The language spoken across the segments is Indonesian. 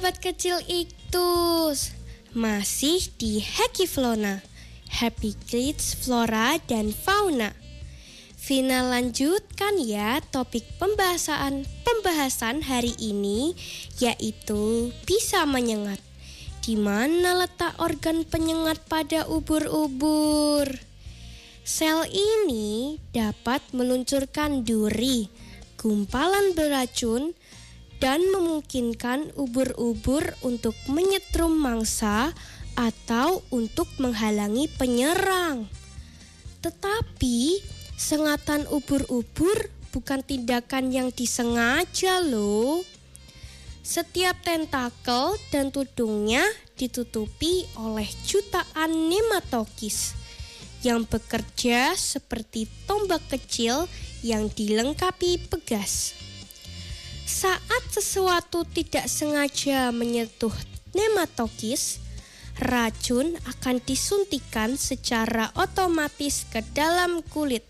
Sahabat kecil Iktus, masih di Hekiflona, Happy Kids Flora dan Fauna. Vina lanjutkan ya topik pembahasan hari ini, yaitu bisa menyengat. Di mana letak organ penyengat pada ubur-ubur? Sel ini dapat meluncurkan duri, gumpalan beracun, dan memungkinkan ubur-ubur untuk menyetrum mangsa atau untuk menghalangi penyerang. Tetapi sengatan ubur-ubur bukan tindakan yang disengaja loh. Setiap tentakel dan tudungnya ditutupi oleh jutaan nematokis yang bekerja seperti tombak kecil yang dilengkapi pegas. Saat sesuatu tidak sengaja menyentuh nematokis, racun akan disuntikan secara otomatis ke dalam kulit.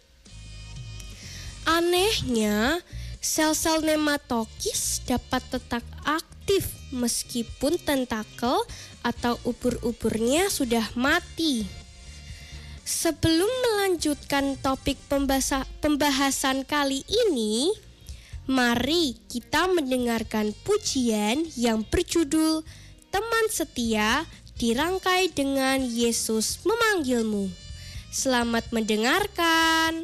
Anehnya, sel-sel nematokis dapat tetap aktif meskipun tentakel atau ubur-uburnya sudah mati. Sebelum melanjutkan topik pembahasan kali ini, mari kita mendengarkan pujian yang berjudul Teman Setia dirangkai dengan Yesus Memanggilmu. Selamat mendengarkan.